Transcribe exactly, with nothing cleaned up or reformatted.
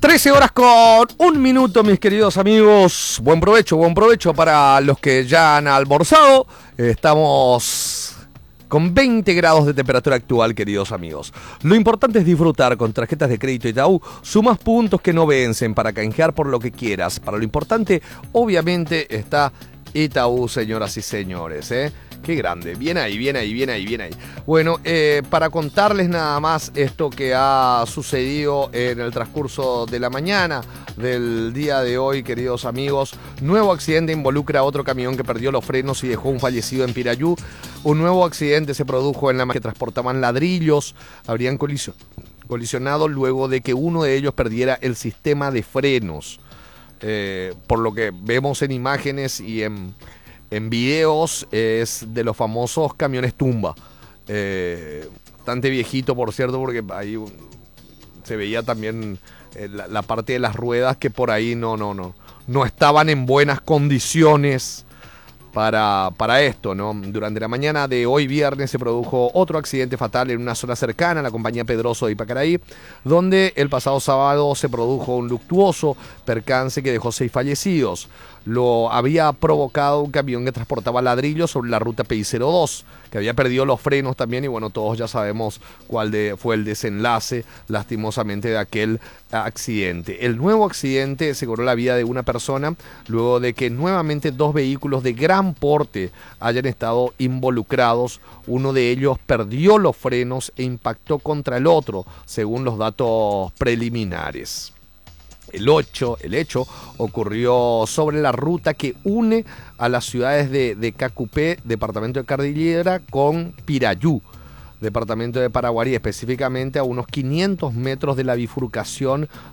trece horas con un minuto, mis queridos amigos. Buen provecho, buen provecho para los que ya han almorzado. Estamos con veinte grados de temperatura actual, queridos amigos. Lo importante es disfrutar con tarjetas de crédito Itaú. Sumas puntos que no vencen para canjear por lo que quieras. Para lo importante, obviamente, está Itaú, señoras y señores, ¿eh? Qué grande, bien ahí, bien ahí, bien ahí, bien ahí. Bueno, eh, para contarles nada más esto que ha sucedido en el transcurso de la mañana del día de hoy, queridos amigos. Nuevo accidente involucra a otro camión que perdió los frenos y dejó un fallecido en Pirayú. Un nuevo accidente se produjo en la que transportaban ladrillos. Habrían colision- colisionado luego de que uno de ellos perdiera el sistema de frenos. Eh, por lo que vemos en imágenes y en... En videos es de los famosos camiones tumba. Eh, bastante viejito, por cierto, porque ahí un, se veía también eh, la, la parte de las ruedas que por ahí no, no, no, no estaban en buenas condiciones para, para esto, ¿no? Durante la mañana de hoy viernes se produjo otro accidente fatal en una zona cercana a la compañía Pedroso de Ipacaraí, donde el pasado sábado se produjo un luctuoso percance que dejó seis fallecidos. Lo había provocado un camión que transportaba ladrillos sobre la ruta P I cero dos, que había perdido los frenos también, y bueno, todos ya sabemos cuál de, fue el desenlace, lastimosamente, de aquel accidente. El nuevo accidente se cobró la vida de una persona luego de que nuevamente dos vehículos de gran porte hayan estado involucrados. Uno de ellos perdió los frenos e impactó contra el otro, según los datos preliminares. El, ocho, el hecho ocurrió sobre la ruta que une a las ciudades de, de Cacupé, departamento de Cordillera, con Pirayú, departamento de Paraguarí, específicamente a unos quinientos metros de la bifurcación